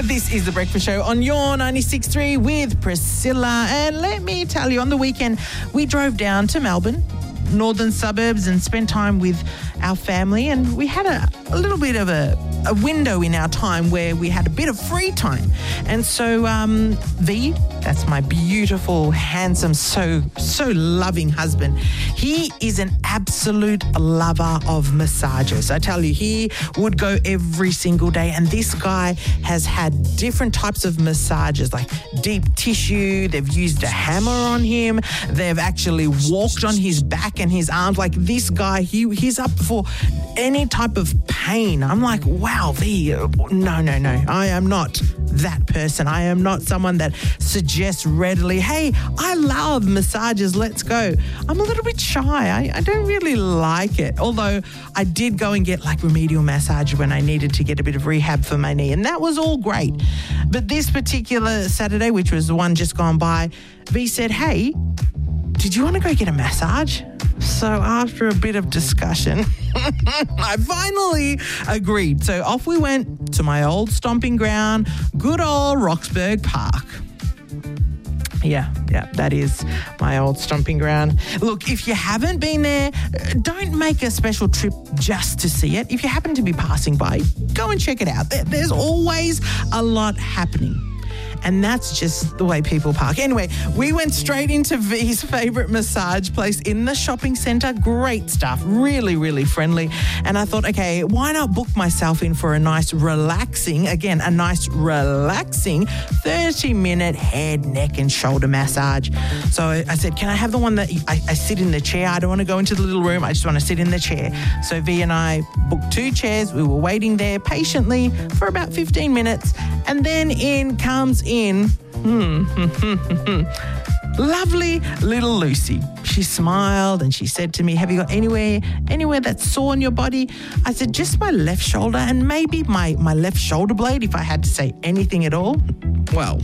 This is The Breakfast Show on your 96.3 with Priscilla. And let me tell you, on the weekend, we drove down to Melbourne, northern suburbs, and spent time with our family. And we had a little bit of a window in our time where we had a bit of free time. And so V, that's my beautiful, handsome, so loving husband, he is an absolute lover of massages. I tell you, he would go every single day. And this guy has had different types of massages, like deep tissue. They've used a hammer on him. They've actually walked on his back and his arms. Like, this guy, he's up for any type of pain. I'm like, wow, V, no. I am not that person. I am not someone that suggests readily, hey, I love massages, let's go. I'm a little bit shy. I don't really like it. Although I did go and get like remedial massage when I needed to get a bit of rehab for my knee, and that was all great. But this particular Saturday, which was the one just gone by, V said, hey, did you want to go get a massage? So after a bit of discussion, I finally agreed. So off we went to my old stomping ground, good old Roxburgh Park. Yeah, that is my old stomping ground. Look, if you haven't been there, don't make a special trip just to see it. If you happen to be passing by, go and check it out. There's always a lot happening. And that's just the way people park. Anyway, we went straight into V's favourite massage place in the shopping centre. Great stuff. Really, really friendly. And I thought, okay, why not book myself in for a nice relaxing 30-minute head, neck and shoulder massage. So I said, can I have the one that I sit in the chair? I don't want to go into the little room. I just want to sit in the chair. So V and I booked 2 chairs. We were waiting there patiently for about 15 minutes. And then in comes lovely little Lucy. She smiled and she said to me, have you got anywhere that's sore on your body? I said, just my left shoulder and maybe my left shoulder blade, if I had to say anything at all. Well,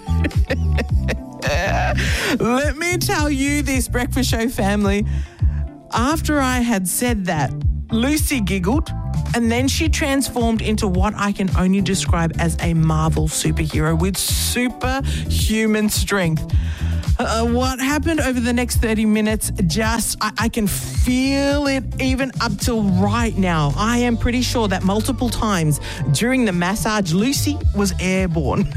let me tell you this, Breakfast Show family. After I had said that, Lucy giggled, and then she transformed into what I can only describe as a Marvel superhero with superhuman strength. What happened over the next 30 minutes, I can feel it even up till right now. I am pretty sure that multiple times during the massage, Lucy was airborne.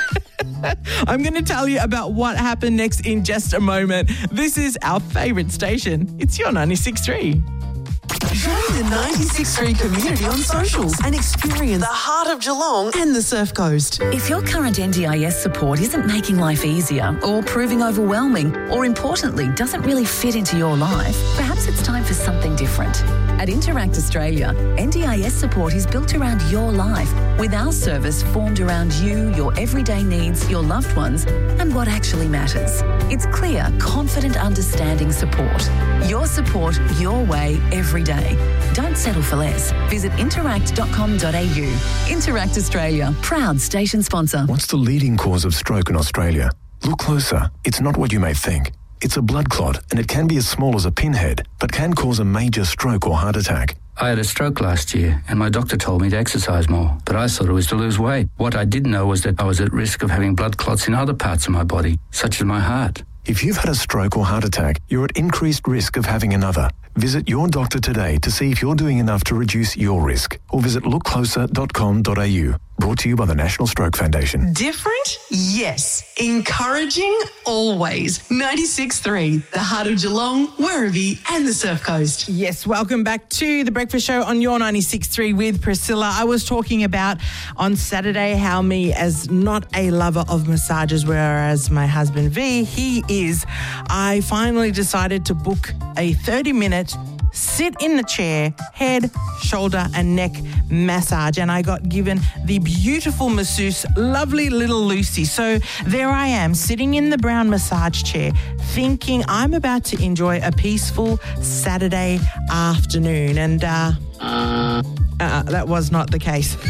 I'm going to tell you about what happened next in just a moment. This is our favourite station. It's your 96.3. Join the 96.3 community on socials and experience the heart of Geelong and the Surf Coast. If your current NDIS support isn't making life easier or proving overwhelming or, importantly, doesn't really fit into your life, perhaps it's time for something different. At Interact Australia, NDIS support is built around your life, with our service formed around you, your everyday needs, your loved ones, and what actually matters. It's clear, confident, understanding support. Your support, your way, every day. Don't settle for less. Visit interact.com.au. Interact Australia, proud station sponsor. What's the leading cause of stroke in Australia? Look closer. It's not what you may think. It's a blood clot, and it can be as small as a pinhead, but can cause a major stroke or heart attack. I had a stroke last year, and my doctor told me to exercise more, but I thought it was to lose weight. What I didn't know was that I was at risk of having blood clots in other parts of my body, such as my heart. If you've had a stroke or heart attack, you're at increased risk of having another. Visit your doctor today to see if you're doing enough to reduce your risk, or visit lookcloser.com.au. Brought to you by the National Stroke Foundation. Different? Yes. Encouraging? Always. 96.3, the heart of Geelong, Werribee and the Surf Coast. Yes, welcome back to The Breakfast Show on your 96.3 with Priscilla. I was talking about on Saturday how me, as not a lover of massages, whereas my husband V, he is, I finally decided to book a 30-minute sit in the chair, head, shoulder and neck massage, and I got given the beautiful masseuse, lovely little Lucy. So there I am, sitting in the brown massage chair, thinking I'm about to enjoy a peaceful Saturday afternoon, and that was not the case.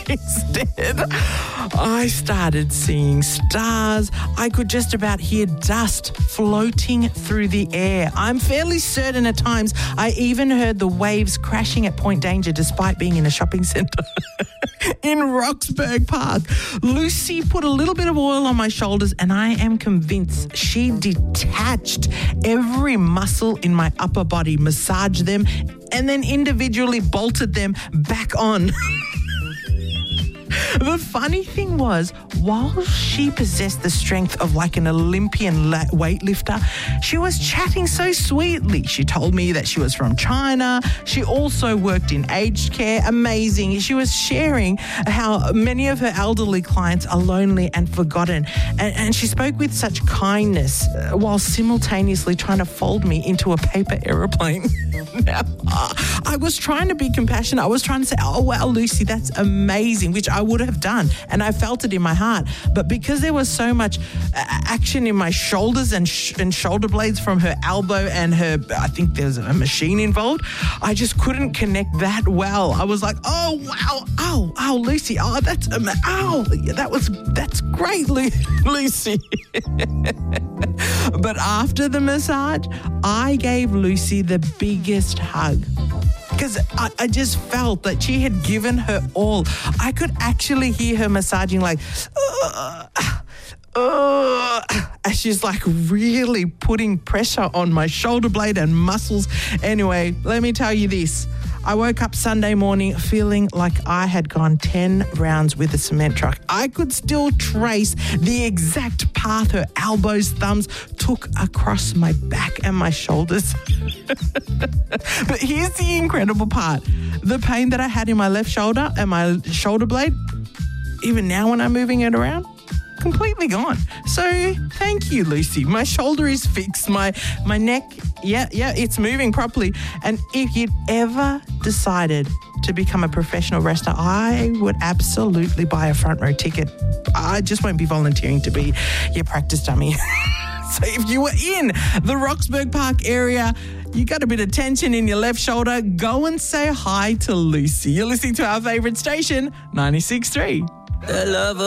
Instead, I started seeing stars. I could just about hear dust floating through the air. I'm fairly certain at times I even heard the waves crashing at point danger despite being in a shopping centre. In Roxburgh Park, Lucy put a little bit of oil on my shoulders and I am convinced she detached every muscle in my upper body, massaged them, and then individually bolted them back on. The funny thing was, while she possessed the strength of like an Olympian weightlifter, she was chatting so sweetly. She told me that she was from China. She also worked in aged care. Amazing. She was sharing how many of her elderly clients are lonely and forgotten. And she spoke with such kindness while simultaneously trying to fold me into a paper aeroplane. Now, I was trying to be compassionate. I was trying to say, oh, wow, Lucy, that's amazing, which I would have done. And I felt it in my heart. But because there was so much action in my shoulders and shoulder blades from her elbow and her, I think there's a machine involved, I just couldn't connect that well. I was like, oh, wow, oh, Lucy, oh, that's great, Lucy. But after the massage, I gave Lucy the biggest hug because I just felt that she had given her all. I could actually hear her massaging like, as she's like really putting pressure on my shoulder blade and muscles. Anyway, let me tell you this. I woke up Sunday morning feeling like I had gone 10 rounds with a cement truck. I could still trace the exact path her elbows, thumbs took across my back and my shoulders. But here's the incredible part. The pain that I had in my left shoulder and my shoulder blade, even now when I'm moving it around, completely gone. So thank you, Lucy. My shoulder is fixed. My neck, yeah, it's moving properly. And if you'd ever decided to become a professional wrestler, I would absolutely buy a front row ticket. I just won't be volunteering to be your practice dummy. So if you were in the Roxburgh Park area, you got a bit of tension in your left shoulder, go and say hi to Lucy. You're listening to our favourite station, 96.3. The love